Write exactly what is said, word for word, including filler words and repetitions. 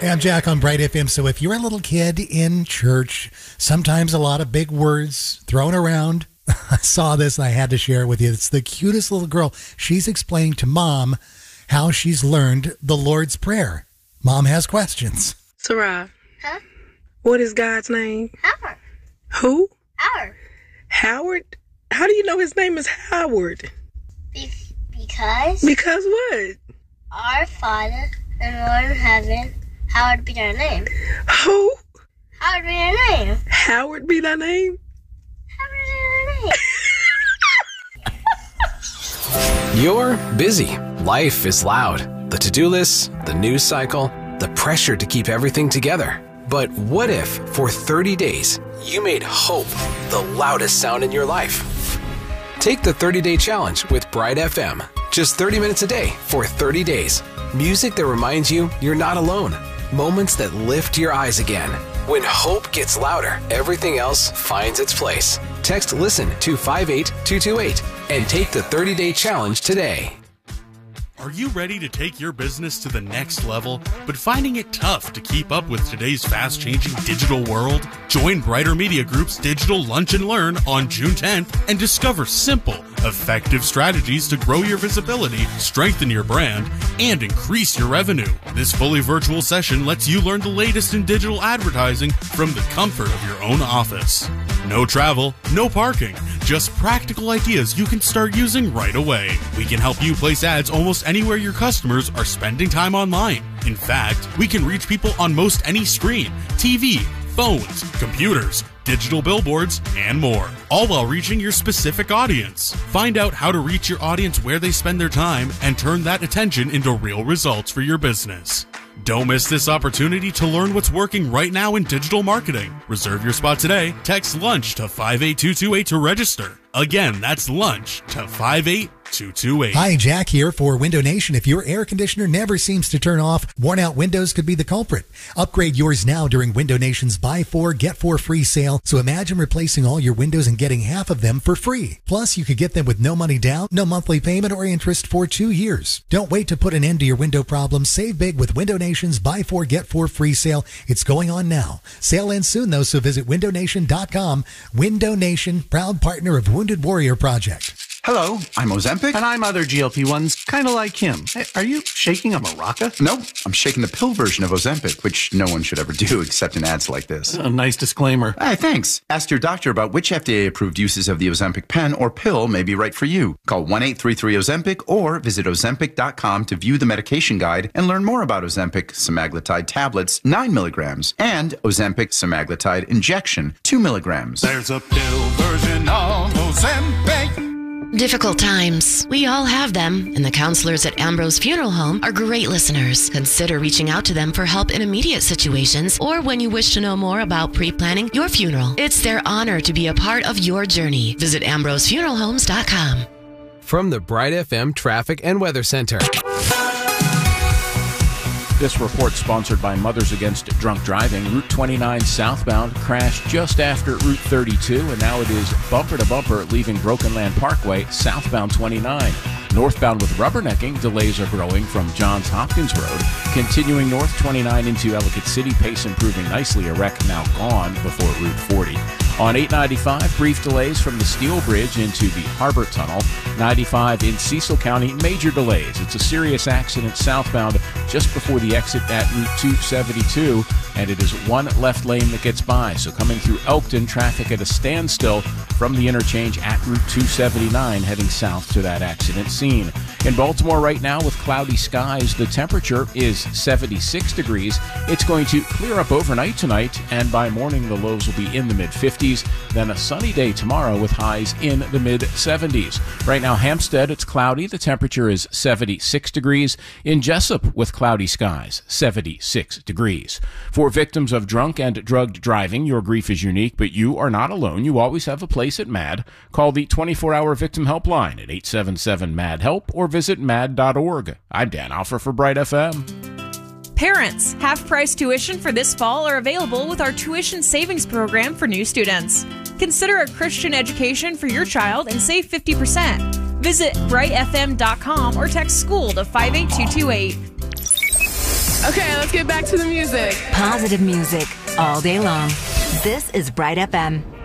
Hey, I'm Jack on Bright F M. So if you're a little kid in church, sometimes a lot of big words thrown around. I saw this and I had to share it with you. It's the cutest little girl. She's explaining to mom how she's learned the Lord's Prayer. Mom has questions. Sarah. Huh? What is God's name? Howard. Who? Howard. Howard? How do you know his name is Howard? Be- because Because what? our Father and Lord in heaven, Howard be their name. Who? Howard be their name. Howard be thy name? Howard be their name. You're busy. Life is loud. The to-do lists, the news cycle, the pressure to keep everything together. But what if, for thirty days, you made hope the loudest sound in your life? Take the thirty-day challenge with Bright F M. Just thirty minutes a day for thirty days. Music that reminds you you're not alone. Moments that lift your eyes again. When hope gets louder, everything else finds its place. Text LISTEN to five eight two two eight and take the thirty-day challenge today. Are you ready to take your business to the next level, but finding it tough to keep up with today's fast-changing digital world? Join Brighter Media Group's Digital Lunch and Learn on June tenth and discover simple, effective strategies to grow your visibility, strengthen your brand, and increase your revenue. This fully virtual session lets you learn the latest in digital advertising from the comfort of your own office. No travel, no parking, just practical ideas you can start using right away. We can help you place ads almost anywhere your customers are spending time online. In fact, we can reach people on most any screen, T V, phones, computers, digital billboards, and more, all while reaching your specific audience. Find out how to reach your audience where they spend their time and turn that attention into real results for your business. Don't miss this opportunity to learn what's working right now in digital marketing. Reserve your spot today. Text LUNCH to five eight two two eight to register. Again, that's LUNCH to five eight two two eight. Hi, Jack here for Window Nation. If your air conditioner never seems to turn off, worn out windows could be the culprit. Upgrade yours now during Window Nation's Buy Four, Get Four free sale. So imagine replacing all your windows and getting half of them for free. Plus, you could get them with no money down, no monthly payment or interest for two years. Don't wait to put an end to your window problems. Save big with Window Nation's Buy Four, Get Four free sale. It's going on now. Sale ends soon though, so visit window nation dot com. Window Nation, proud partner of Wounded Warrior Project. Hello, I'm Ozempic. And I'm other G L P ones, kind of like him. Hey, are you shaking a maraca? Nope, I'm shaking the pill version of Ozempic, which no one should ever do except in ads like this. A nice disclaimer. Hey, thanks. Ask your doctor about which F D A-approved uses of the Ozempic pen or pill may be right for you. Call one eight three three Ozempic or visit ozempic dot com to view the medication guide and learn more about Ozempic semaglutide tablets, nine milligrams, and Ozempic semaglutide injection, two milligrams. There's a pill version of Ozempic. Difficult times. We all have them, and the counselors at Ambrose Funeral Home are great listeners. Consider reaching out to them for help in immediate situations or when you wish to know more about pre-planning your funeral. It's their honor to be a part of your journey. Visit ambrose funeral homes dot com. From the Bright F M Traffic and Weather Center. This report sponsored by Mothers Against Drunk Driving. Route twenty-nine southbound crashed just after Route thirty-two, and now it is bumper to bumper leaving Broken Land Parkway southbound twenty-nine. Northbound with rubbernecking, delays are growing from Johns Hopkins Road. Continuing north twenty-nine into Ellicott City, pace improving nicely. A wreck now gone before Route forty. On eight ninety-five, brief delays from the Steel Bridge into the Harbor Tunnel. ninety-five in Cecil County, major delays. It's a serious accident southbound just before the exit at Route two seventy-two, and it is one left lane that gets by. So coming through Elkton, traffic at a standstill from the interchange at Route two seventy-nine heading south to that accident scene. In Baltimore right now with cloudy skies, the temperature is seventy-six degrees. It's going to clear up overnight tonight, and by morning the lows will be in the mid fifties. Then a sunny day tomorrow with highs in the mid seventies. Right now, Hampstead, it's cloudy. The temperature is seventy-six degrees. In Jessup, with cloudy skies, seventy-six degrees. For victims of drunk and drugged driving, your grief is unique, but you are not alone. You always have a place at MAD. Call the twenty-four hour victim helpline at eight seven seven MAD HELP or visit mad dot org. I'm Dan Alfer for Bright F M. Parents, half-price tuition for this fall are available with our tuition savings program for new students. Consider a Christian education for your child and save fifty percent. Visit bright f m dot com or text SCHOOL to five eight two two eight. Okay, let's get back to the music. Positive music all day long. This is Bright F M.